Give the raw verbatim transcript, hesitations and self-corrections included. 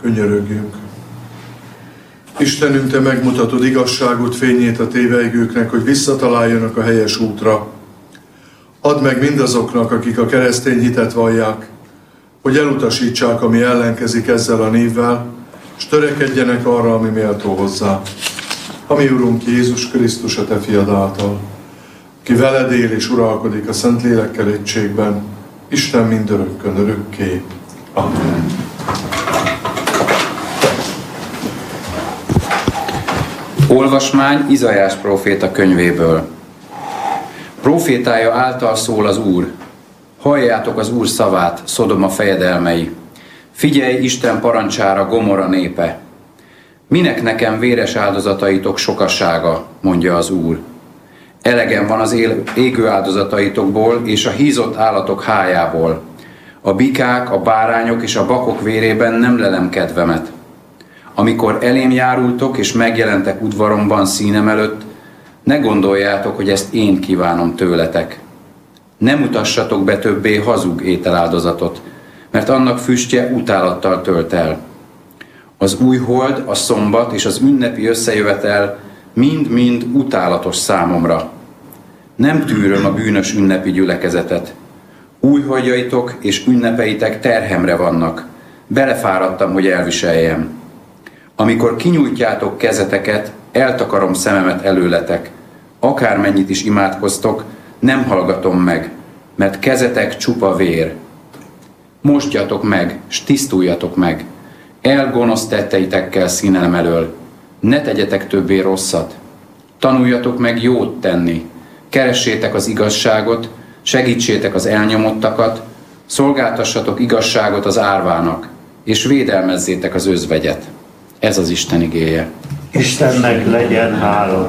Könyörögjünk. Istenünk, Te megmutatod igazságot, fényét a tévejgőknek, hogy visszataláljanak a helyes útra. Add meg mindazoknak, akik a keresztény hitet vallják, hogy elutasítsák, ami ellenkezik ezzel a névvel, és törekedjenek arra, ami méltó hozzá. Ami Urunk Jézus Krisztus, a Te fiad által, ki veled él és uralkodik a Szentlélekkel egységben, Isten mindörökkön örökké. Amen. Olvasmány Izaiás próféta könyvéből. Prófétája által szól az Úr. Halljátok az Úr szavát, Szodoma fejedelmei. Figyelj Isten parancsára, Gomorra népe. Minek nekem véres áldozataitok sokasága, mondja az Úr. Elegem van az él, égő áldozataitokból és a hízott állatok hájából. A bikák, a bárányok és a bakok vérében nem lelem kedvemet. Amikor elém járultok és megjelentek udvaromban színem előtt, ne gondoljátok, hogy ezt én kívánom tőletek. Ne mutassatok be többé hazug ételáldozatot, mert annak füstje utálattal tölt el. Az új hold, a szombat és az ünnepi összejövetel mind-mind utálatos számomra. Nem tűröm a bűnös ünnepi gyülekezetet. Újholdjaitok és ünnepeitek terhemre vannak. Belefáradtam, hogy elviseljem. Amikor kinyújtjátok kezeteket, eltakarom szememet előletek. Akármennyit is imádkoztok, nem hallgatom meg, mert kezetek csupa vér. Mostjatok meg, s tisztuljatok meg. Elgonosz tetteitekkel színem elől. Ne tegyetek többé rosszat. Tanuljatok meg jót tenni. Keressétek az igazságot, segítsétek az elnyomottakat, szolgáltassatok igazságot az árvának, és védelmezzétek az özvegyet. Ez az Isten igéje. Istennek legyen hála.